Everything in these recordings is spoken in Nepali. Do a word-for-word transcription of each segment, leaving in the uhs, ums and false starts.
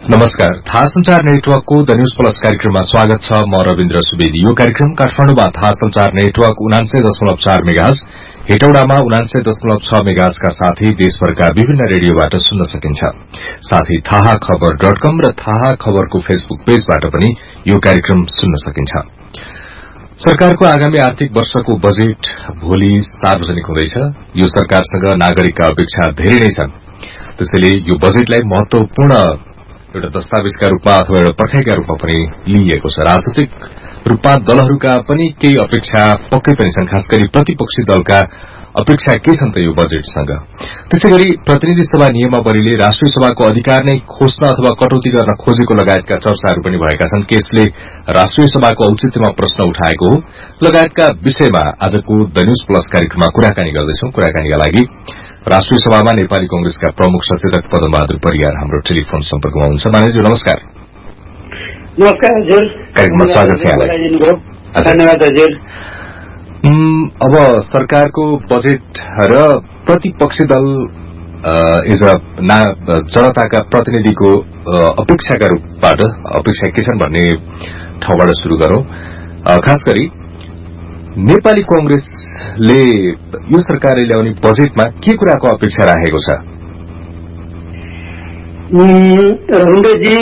नमस्कार, थाहा संचार नेटवर्कको द न्यूज प्लस कार्यक्रममा स्वागत छ। म रविन्द्र सुवेदी। यो कार्यक्रम काठमाडौँमा थाहा संचार नेटवर्क उनान्सय दशमलव चार मेगाहर्ज, हेटौडामा उनान्सय दशमलव छ मेगाहर्जका साथै देशभरका विभिन्न रेडियोबाट सुन्न सकिन्छ। साथै थाहा खबर डट कम र थाहा खबरको फेसबुक पेजबाट पनि यो कार्यक्रम सुन्न सकिन्छ। सरकारको आगामी आर्थिक वर्षको बजेट भोलि सार्वजनिक हुँदैछ। यो सरकारसँग नागरिकका अपेक्षा धेरै नै छन्, त्यसैले यो बजेटलाई महत्वपूर्ण एउटा दस्तावेजका रूपमा अथवा एउटा पर्खाइका रूपमा पनि लिइएको छ। राजनैतिक रूपमा दलहरूका पनि केही अपेक्षा पक्कै पनि छन्, खास गरी प्रतिपक्षी दलका अपेक्षा के छन् त यो बजेटसँग। त्यसैगरी प्रतिनिधि सभा नियमावलीले राष्ट्रिय सभाको अधिकार नै खोज्न अथवा कटौती गर्न खोजेको लगायतका चर्चाहरू पनि भएका छन्। केसले राष्ट्रिय सभाको औचित्यमा प्रश्न उठाएको हो लगायतका विषयमा आजको द न्यूज प्लस कार्यक्रममा कुराकानी गर्दैछौं। कुराकानीका लागि राष्ट्रिय सभामा नेपाली कंग्रेसका प्रमुख सचेतक पदमबहादुर परियार हाम्रो टेलिफोन सम्पर्कमा हुनुहुन्छ। मानिसज्यू नमस्कार। नमस्कार हजुर, कार्यक्रममा स्वागत छ यहाँलाई। धन्यवाद हजुर। अब सरकारको बजेट र प्रतिपक्षी दल एज अ जनताका प्रतिनिधिको अपेक्षाका रूपबाट अपेक्षा के छन् भन्ने ठाउँबाट शुरू गरौं। खास गरी नेपाली कंग्रेसले यो सरकारले ल्याउने बजेटमा के कुराको अपेक्षा राखेको छ? रविन्द्रजी,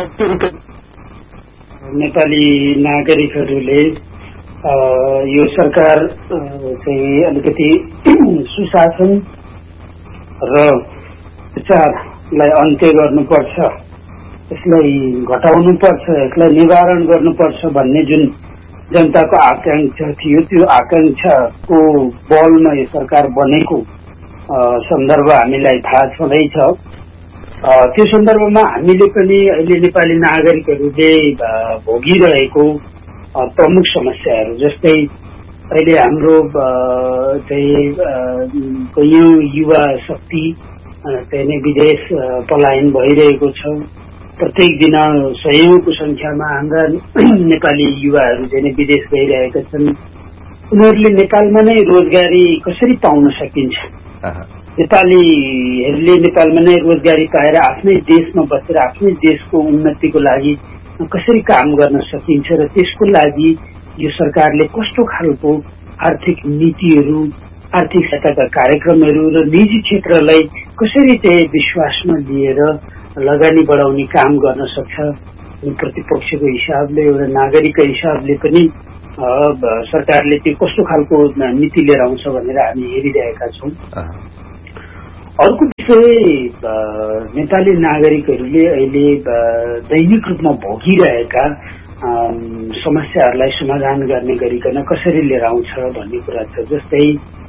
नेपाली नागरिकहरूले यो सरकार चाहिँ अलिकति सुशासन र भ्रष्टाचारलाई अन्त्य गर्नुपर्छ, यसलाई घटाउनुपर्छ, यसलाई निवारण गर्नुपर्छ भन्ने जुन जनताको आकांक्षा थियो, त्यो आकांक्षाको बलमा यो सरकार बनेको सन्दर्भ हामीलाई थाहा छँदैछ। त्यो सन्दर्भमा हामीले पनि अहिले नेपाली नागरिकहरूले भोगिरहेको प्रमुख समस्याहरू, जस्तै अहिले हाम्रो चाहिँ कैयौं युवा शक्ति चाहिँ विदेश पलायन भइरहेको छ। प्रत्येक दिन सयौंको संख्यामा हाम्रा नेपाली युवाहरू चाहिँ विदेश गइरहेका छन्। उनीहरूले नेपालमा नै रोजगारी कसरी पाउन सकिन्छ? नेपालीहरूले नेपालमा नै रोजगारी पाएर आफ्नै देशमा बसेर आफ्नै देशको उन्नतिको लागि कसरी काम गर्न सकिन्छ र त्यसको लागि यो सरकारले कस्तो खालको आर्थिक नीतिहरू, आर्थिक सहायताका कार्यक्रमहरू र निजी क्षेत्रलाई कसरी चाहिँ विश्वासमा लिएर लगानी बढाउने काम गर्न सक्छ, प्रतिपक्षको हिसाबले एउटा नागरिकको हिसाबले पनि सरकारले त्यो कस्तो खालको नीति लिएर आउँछ भनेर हामी हेरिरहेका छौं। अर्को विषय, नेपाली नागरिकहरूले अहिले दैनिक रूपमा भोगिरहेका समस्याहरूलाई समाधान गर्ने गरिकन कसरी लिएर आउँछ भन्ने कुरा छ। जस्तै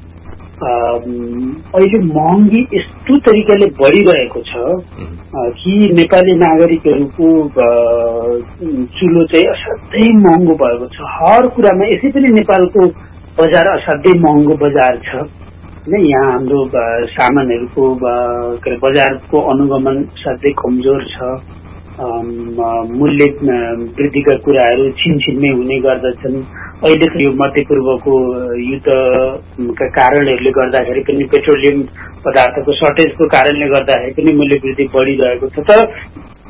अहिले महँगी यस्तो तरिकाले बढिरहेको छ कि नेपाली नागरिकहरूको चुलो चाहिँ असाध्यै महँगो भएको छ। हर कुरामा यसै पनि नेपालको बजार असाध्यै महँगो बजार छ। यहाँ हाम्रो सामानहरूको बजारको अनुगमन साथै कमजोर छ। मूल्य वृद्धिका कुराहरू छिनछिनमै हुने गर्दछन्। अहिले त यो मध्यपूर्वको युद्धका कारणहरूले गर्दाखेरि पनि, पेट्रोलियम पदार्थको सर्टेजको कारणले गर्दाखेरि पनि मूल्य वृद्धि बढिरहेको छ। तर